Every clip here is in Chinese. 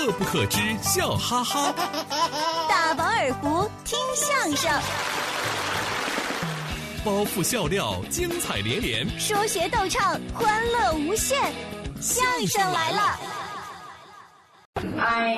乐不可支，笑哈哈。 大饱耳福，听相声。 包袱笑料，精彩连连； 说学逗唱，欢乐无限。相声来了！ 哎，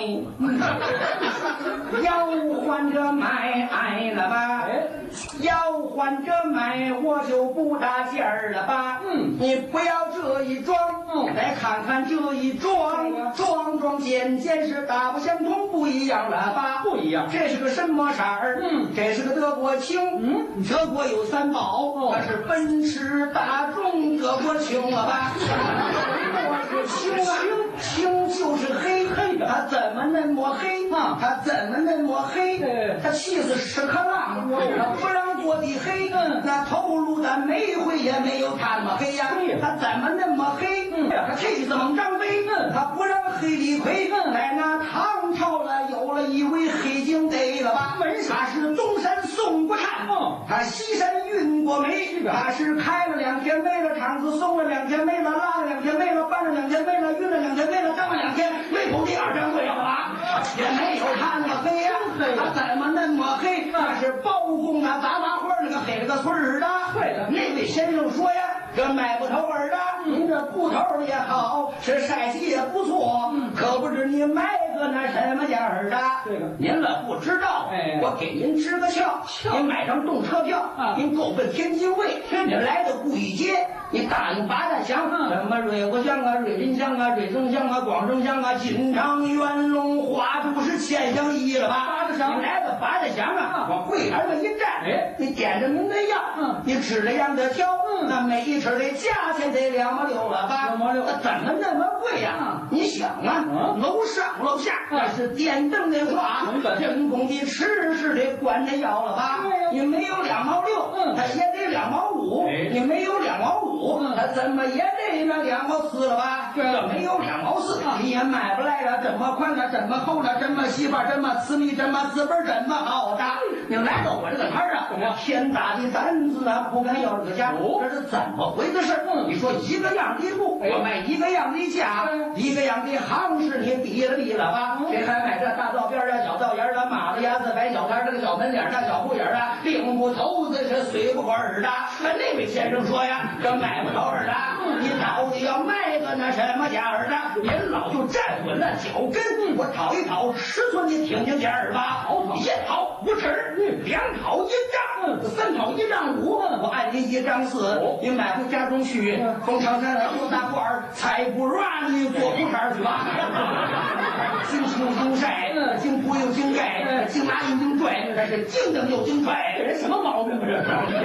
要换着买了吧？要换着买，我就不搭劲儿了吧？你不要这一装，再看看这一装，装件是大不相同，不一样了吧？不一样。这是个什么色儿？这是个德国青。德国有三宝，那是奔驰、大众、德国青了吧？我是青啊，青就是黑。他怎么那么黑啊？他怎么那么黑？他气死屎壳郎，他不让过的黑。那头颅的煤灰也没有他那么黑呀。他怎么那么黑？他气死猛张飞，他不让黑李逵。在那唐朝了，有了一位黑警贼了吧？他是东山宋国汉，他西山运过煤，他是开了2天煤了，厂子送了2天煤了，拉了2天煤了，搬了2天煤了，运了2天煤了，挣了2天，没口第2张对了吧？也没有他那么黑呀，他怎么那么黑？那是包公啊，杂花花那个黑了个村儿的。对的，那位先生说呀，这买不头儿的，您这布头也好，是晒洗也不错，可不知你买个那什么价儿的？这个您了不知道，我给您支个窍，您买张动车票，您够奔天津卫，您来到故意街，你答应八大乡，什么瑞国乡啊、瑞林乡啊、瑞增乡啊、广正乡啊、金昌、元龙、花都是千乡一了吧？八大乡，你来到八大乡啊，往柜台上一站，你点着您的药，你吃了样的挑，那每一吃的价钱得2毛6了吧？2毛6，那怎么那么贵呀？你想啊，楼上楼下那是电灯的话，人工的吃是得管着药了吧？你没有2毛6，他也得2毛5，你没有2毛5，他怎么也得那2毛4了吧？这没有2毛4，你也买不来了。这么宽了，这么厚了，这么细吧，这么私密，这么资本，这么好的。你来到我这个摊儿啊，天大的担子啊，不敢要这个价，这是怎么回的事？你说一个样的布，我卖一个样的价，一个样的行市，你比了吧？谁还买这大道边啊、小道沿啊、马路牙子、白小摊这个小门脸大小铺眼啊，领不头子是随不管的。那位先生说呀，这买不头的，你到底要卖个那什么价儿的？您老就站稳了脚跟，我讨一讨尺寸，你听听价儿吧。1讨5尺，2讨1丈，3讨1丈5，我按您1丈4，你买回家中去，从长山喝大罐儿，才不让你做铺摊去吧。经青经晒，经铺又经盖，经拿又经拽，这是经蹬又经拽，这人什么毛病啊？这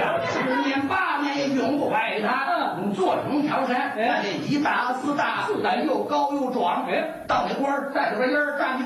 10年8年也永不坏他。你做成长山，那得1大4大，又高又壮，到那官儿带着个烟儿站